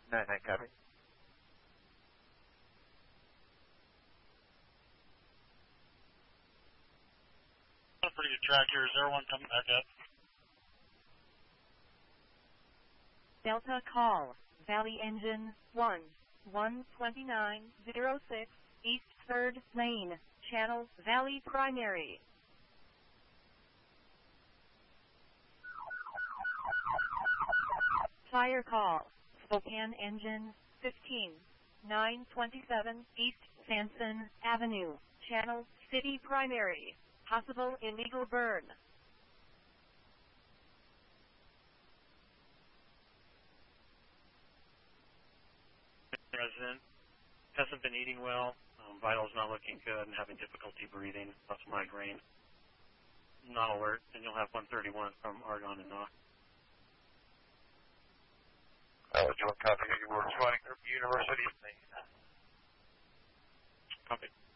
9-9, copy. A pretty good track here. 01 coming back up. Delta call. Valley engine 1. 12906 East 3rd Lane. Channel Valley Primary. Fire call. Spokane engine 15. 927 East Sanson Avenue. Channel City Primary. Possible illegal burn. Resident hasn't been eating well. Vital's not looking good and having difficulty breathing, plus migraine. Not alert, and you'll have 131 from Argonne and Knox. John, copy. You were joining University of Maine. Copy.